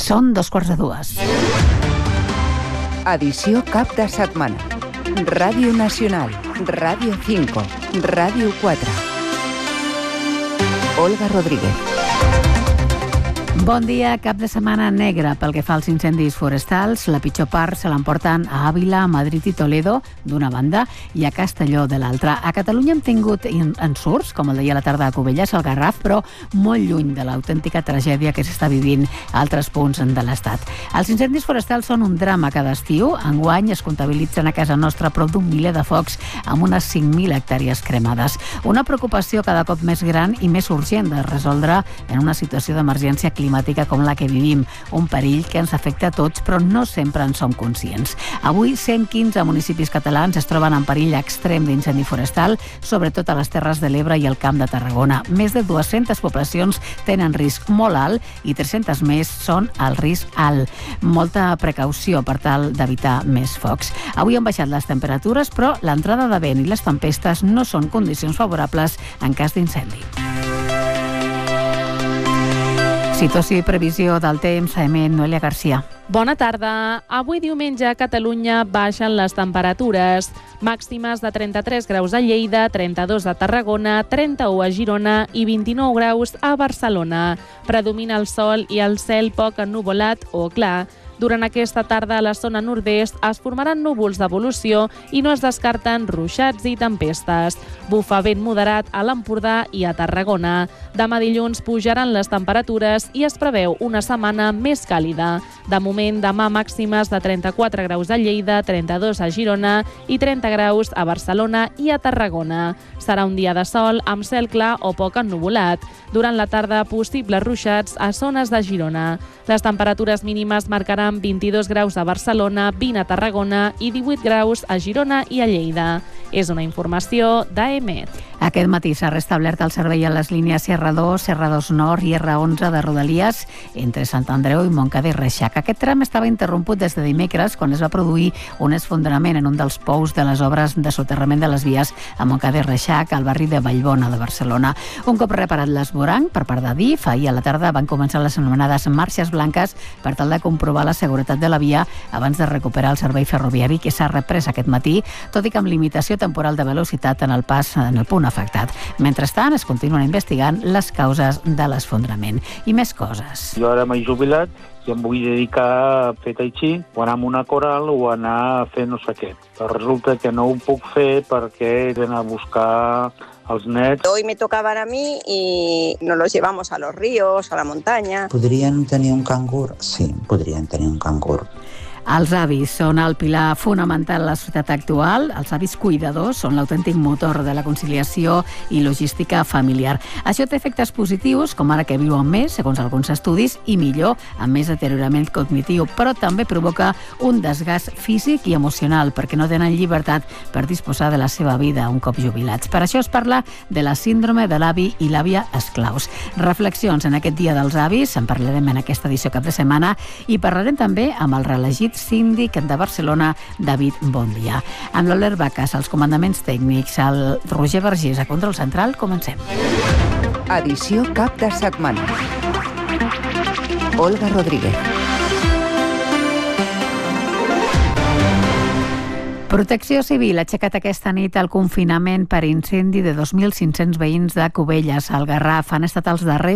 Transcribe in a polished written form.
Són 2:45. Edició cap de setmana. Ràdio Nacional, Ràdio 5, Ràdio 4. Olga Rodríguez. Bon dia, cap de setmana negra pel que fa als incendis forestals. La pitjor part se l'emporten a Àvila, Madrid i Toledo, d'una banda, i a Castelló, de l'altra. A Catalunya hem tingut ensurts, com el deia a la tarda a Cubelles, al Garraf, però molt lluny de l'autèntica tragèdia que s'està vivint a altres punts de l'Estat. Els incendis forestals són un drama cada estiu. Enguany es comptabilitzen a casa nostra prop d'un miler de focs amb unes 5.000 hectàrees cremades. Una preocupació cada cop més gran i més urgent de resoldre en una situació d'emergència climàtica com la que vivim, un perill que ens afecta a tots, però no sempre en som conscients. Avui, 115 municipis catalans es troben en perill extrem d'incendi forestal, sobretot a les Terres de l'Ebre i el Camp de Tarragona. Més de 200 poblacions tenen risc molt alt i 300 més són al risc alt. Molta precaució per tal d'evitar més focs. Avui han baixat les temperatures, però l'entrada de vent i les tempestes no són condicions favorables en cas d'incendi. Situació i previsió del temps, Noelia Garcia. Bona tarda. Avui diumenge a Catalunya baixen les temperatures. Màximes de 33 graus a Lleida, 32 a Tarragona, 31 a Girona i 29 graus a Barcelona. Predomina el sol i el cel poc ennuvolat o clar. Durant aquesta tarda a la zona nord-est es formaran núvols d'evolució i no es descarten ruixats i tempestes. Bufa vent moderat a l'Empordà i a Tarragona. Demà dilluns pujaran les temperatures i es preveu una setmana més càlida. De moment, demà màximes de 34 graus a Lleida, 32 a Girona i 30 graus a Barcelona i a Tarragona. Serà un dia de sol amb cel clar o poc ennuvolat. Durant la tarda, possibles ruixats a zones de Girona. Les temperatures mínimes marcaran 22 graus a Barcelona, 20 a Tarragona i 18 graus a Girona i a Lleida. És una informació d'AEMET. Aquest matí s'ha restablert el servei a les línies Serra 2, Serra 2 Nord i R11 de Rodalies entre Sant Andreu i Montcada i Reixac. Aquest tram estava interromput des de dimecres, quan es va produir un esfondrament en un dels pous de les obres de soterrament de les vies a Montcada i Reixac, al barri de Vallbona de Barcelona. Un cop reparat l'esvoranc per part d'Adif, ahir a la tarda van començar les anomenades marxes blanques per tal de comprovar la seguretat de la via abans de recuperar el servei ferroviari, que s'ha reprès aquest matí, tot i que amb limitació temporal de velocitat en el pas en el punt afectat. Mentrestant, es continuen investigant les causes de l'esfondrament. I més coses. Jo ara m'he jubilat i em vull dedicar a fer tai chi, o anar a una coral o anar a fer no sé què. Però resulta que no ho puc fer perquè he d'anar a buscar els nets. Hoy me tocaban a mí y nos los llevamos a los ríos, a la montaña. ¿Podrían tener un cangur? Sí, podrían tener un cangur. Els avis són el pilar fonamental de la societat actual. Els avis cuidadors són l'autèntic motor de la conciliació i logística familiar. Això té efectes positius, com ara que viuen més, segons alguns estudis, i millor, amb més deteriorament cognitiu, però també provoca un desgast físic i emocional, perquè no tenen llibertat per disposar de la seva vida un cop jubilats. Per això es parla de la síndrome de l'avi i l'àvia esclaus. Reflexions en aquest Dia dels Avis, en parlarem en aquesta edició cap de setmana, i parlarem també amb el reelegit síndic de Barcelona, David Bondia. Amb l'Oler Bacas, els comandaments tècnics, el Roger Vergés a Control Central, comencem. Edició cap de setmana. Olga Rodríguez. Protecció Civil ha aixecat aquesta nit el confinament per incendi de 2.500 veïns de Cubelles. Al Garraf han estat els darrers